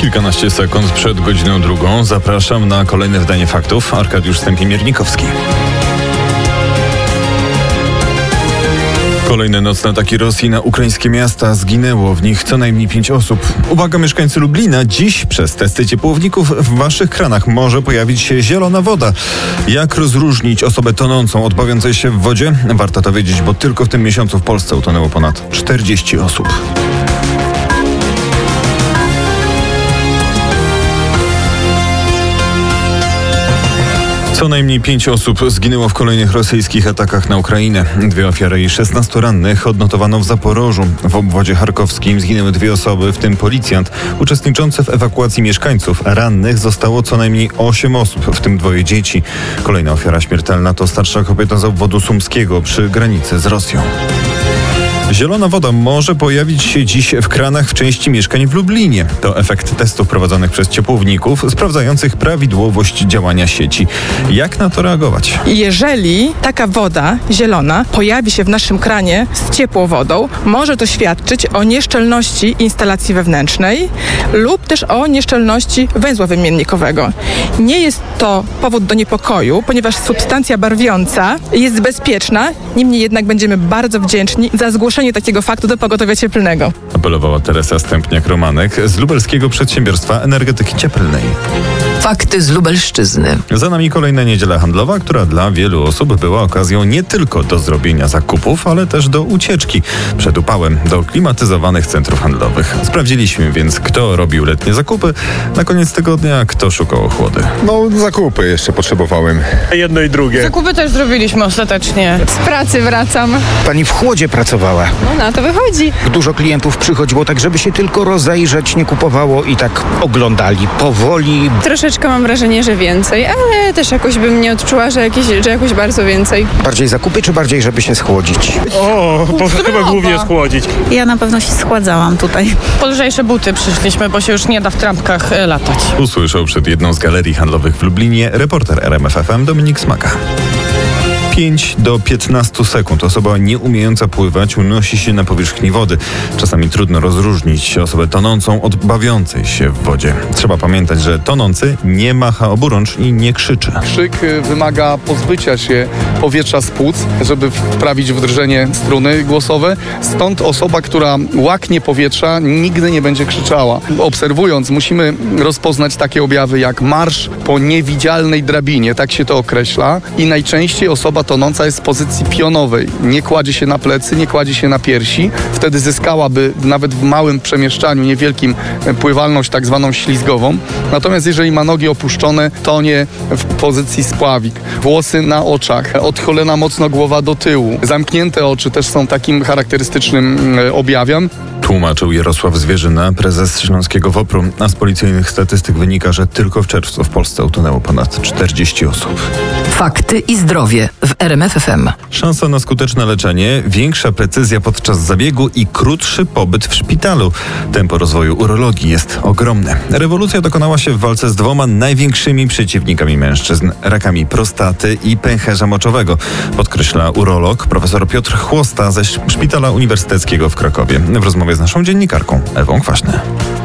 Kilkanaście sekund przed godziną 2 zapraszam na kolejne wydanie faktów. Arkadiusz Stępień-Miernikowski. Kolejne nocne ataki Rosji na ukraińskie miasta. Zginęło w nich co najmniej 5 osób. Uwaga, mieszkańcy Lublina. Dziś przez testy ciepłowników w waszych kranach może pojawić się zielona woda. Jak rozróżnić osobę tonącą od bawiącej się w wodzie? Warto to wiedzieć, bo tylko w tym miesiącu w Polsce utonęło ponad 40 osób. Co najmniej 5 osób zginęło w kolejnych rosyjskich atakach na Ukrainę. 2 ofiary i 16 rannych odnotowano w Zaporożu. W obwodzie charkowskim zginęły 2 osoby, w tym policjant uczestniczący w ewakuacji mieszkańców. Rannych zostało co najmniej 8 osób, w tym 2 dzieci. Kolejna ofiara śmiertelna to starsza kobieta z obwodu sumskiego przy granicy z Rosją. Zielona woda może pojawić się dziś w kranach w części mieszkań w Lublinie. To efekt testów prowadzonych przez ciepłowników sprawdzających prawidłowość działania sieci. Jak na to reagować? Jeżeli taka woda zielona pojawi się w naszym kranie z ciepłą wodą, może to świadczyć o nieszczelności instalacji wewnętrznej lub też o nieszczelności węzła wymiennikowego. Nie jest to powód do niepokoju, ponieważ substancja barwiąca jest bezpieczna, niemniej jednak będziemy bardzo wdzięczni za zgłoszenie takiego faktu do pogotowia cieplnego. Apelowała Teresa Stępniak-Romanek z lubelskiego przedsiębiorstwa energetyki cieplnej. Fakty z Lubelszczyzny. Za nami kolejna niedziela handlowa, która dla wielu osób była okazją nie tylko do zrobienia zakupów, ale też do ucieczki przed upałem do klimatyzowanych centrów handlowych. Sprawdziliśmy więc, kto robił letnie zakupy, na koniec tygodnia kto szukał ochłody. Zakupy jeszcze potrzebowałem. Jedno i drugie. Zakupy też zrobiliśmy ostatecznie. Z pracy wracam. Pani w chłodzie pracowała. No na to wychodzi. Dużo klientów przychodziło tak, żeby się tylko rozejrzeć, nie kupowało i tak oglądali powoli. Troszeczkę mam wrażenie, że więcej, ale też jakoś bym nie odczuła, że jakoś bardzo więcej. Bardziej zakupy, czy bardziej, żeby się schłodzić? Chyba głównie schłodzić. Ja na pewno się schładzałam tutaj. Po lżejsze buty przyszliśmy, bo się już nie da w trampkach latać. Usłyszał przed jedną z galerii handlowych w Lublinie reporter RMF FM Dominik Smaka. 5 do 15 sekund osoba nieumiejąca pływać unosi się na powierzchni wody. Czasami trudno rozróżnić osobę tonącą od bawiącej się w wodzie. Trzeba pamiętać, że tonący nie macha oburącz i nie krzyczy. Krzyk wymaga pozbycia się powietrza z płuc, żeby wprawić w drżenie struny głosowe. Stąd osoba, która łaknie powietrza, nigdy nie będzie krzyczała. Obserwując, musimy rozpoznać takie objawy jak marsz po niewidzialnej drabinie, tak się to określa. I najczęściej osoba tonąca jest w pozycji pionowej. Nie kładzie się na plecy, nie kładzie się na piersi. Wtedy zyskałaby nawet w małym przemieszczaniu, niewielkim, pływalność tak zwaną ślizgową. Natomiast jeżeli ma nogi opuszczone, tonie w pozycji spławik. Włosy na oczach, odchylona mocno głowa do tyłu. Zamknięte oczy też są takim charakterystycznym objawem. Tłumaczył Jarosław Zwierzyna, prezes Śląskiego WOPR-u, a z policyjnych statystyk wynika, że tylko w czerwcu w Polsce utonęło ponad 40 osób. Fakty i zdrowie w RMF FM. Szansa na skuteczne leczenie, większa precyzja podczas zabiegu i krótszy pobyt w szpitalu. Tempo rozwoju urologii jest ogromne. Rewolucja dokonała się w walce z 2 największymi przeciwnikami mężczyzn, rakami prostaty i pęcherza moczowego, podkreśla urolog profesor Piotr Chłosta ze Szpitala Uniwersyteckiego w Krakowie w rozmowie z naszą dziennikarką Ewą Kwaśny.